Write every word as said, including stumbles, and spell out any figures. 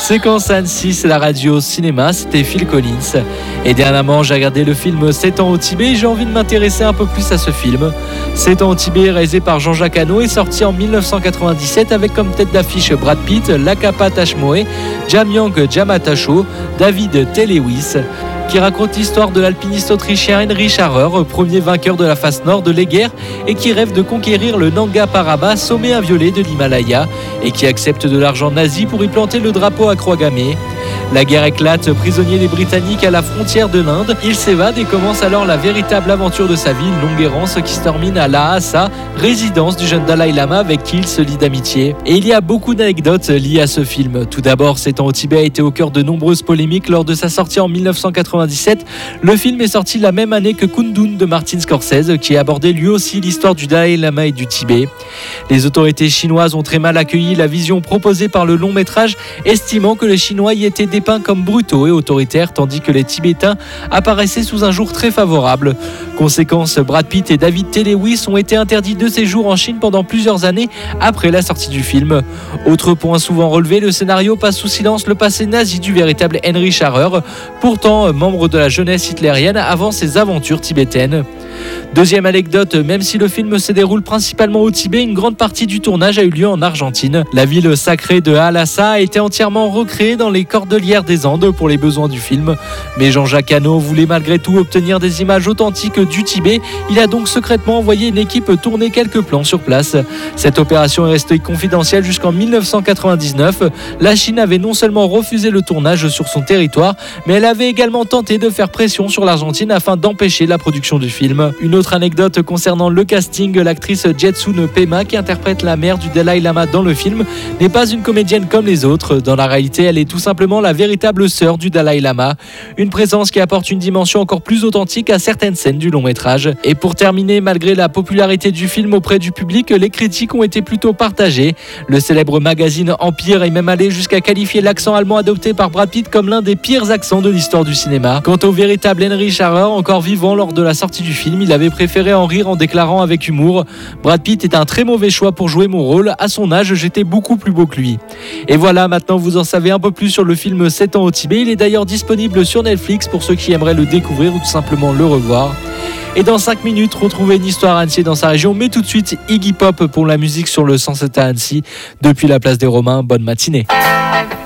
Séquence Annecy, c'est la radio cinéma, c'était Phil Collins. Et dernièrement, j'ai regardé le film sept ans au Tibet et j'ai envie de m'intéresser un peu plus à ce film. sept ans au Tibet, réalisé par Jean-Jacques Hano, est sorti en dix-neuf cent quatre-vingt-dix-sept avec comme tête d'affiche Brad Pitt, Lakapa Tashmoe, Jamyang Jamatacho, David Telewis, qui raconte l'histoire de l'alpiniste autrichien Heinrich Harrer, premier vainqueur de la face nord de l'Eger et qui rêve de conquérir le Nanga Parbat, sommet inviolé de l'Himalaya, et qui accepte de l'argent nazi pour y planter le drapeau à croix gammée. La guerre éclate, prisonnier des Britanniques à la frontière de l'Inde. Il s'évade et commence alors la véritable aventure de sa vie, une longue errance qui se termine à Lhasa, résidence du jeune Dalai Lama avec qui il se lie d'amitié. Et il y a beaucoup d'anecdotes liées à ce film. Tout d'abord, sept ans au Tibet a été au cœur de nombreuses polémiques lors de sa sortie en dix-neuf cent quatre-vingt-dix-sept. Le film est sorti la même année que Kundun de Martin Scorsese, qui abordait lui aussi l'histoire du Dalai Lama et du Tibet. Les autorités chinoises ont très mal accueilli la vision proposée par le long métrage, estimant que les Chinois y étaient dépeints comme brutaux et autoritaires, tandis que les Tibétains apparaissaient sous un jour très favorable. Conséquence, Brad Pitt et David Telewis ont été interdits de séjour en Chine pendant plusieurs années après la sortie du film. Autre point souvent relevé, le scénario passe sous silence le passé nazi du véritable Heinrich Harrer, pourtant membre de la jeunesse hitlérienne avant ses aventures tibétaines. Deuxième anecdote, même si le film se déroule principalement au Tibet, une grande partie du tournage a eu lieu en Argentine. La ville sacrée de Lhasa a été entièrement recréée dans les cordillères des Andes pour les besoins du film. Mais Jean-Jacques Hano voulait malgré tout obtenir des images authentiques du Tibet. Il a donc secrètement envoyé une équipe tourner quelques plans sur place. Cette opération est restée confidentielle jusqu'en dix-neuf cent quatre-vingt-dix-neuf. La Chine avait non seulement refusé le tournage sur son territoire, mais elle avait également tenté de faire pression sur l'Argentine afin d'empêcher la production du film. Une autre anecdote concernant le casting, l'actrice Jetsune Pema, qui interprète la mère du Dalai Lama dans le film, n'est pas une comédienne comme les autres. Dans la réalité, elle est tout simplement la véritable sœur du Dalai Lama. Une présence qui apporte une dimension encore plus authentique à certaines scènes du long métrage. Et pour terminer, malgré la popularité du film auprès du public, les critiques ont été plutôt partagées. Le célèbre magazine Empire est même allé jusqu'à qualifier l'accent allemand adopté par Brad Pitt comme l'un des pires accents de l'histoire du cinéma. Quant au véritable Heinrich Harrer, encore vivant lors de la sortie du film, il avait préféré en rire en déclarant avec humour « Brad Pitt est un très mauvais choix pour jouer mon rôle. À son âge, j'étais beaucoup plus beau que lui. » Et voilà, maintenant vous en savez un peu plus sur le film sept ans au Tibet. Il est d'ailleurs disponible sur Netflix pour ceux qui aimeraient le découvrir ou tout simplement le revoir. Et dans cinq minutes, retrouvez une histoire à Annecy dans sa région. Mais tout de suite, Iggy Pop pour la musique sur le cent sept à Annecy. Depuis la place des Romains, bonne matinée.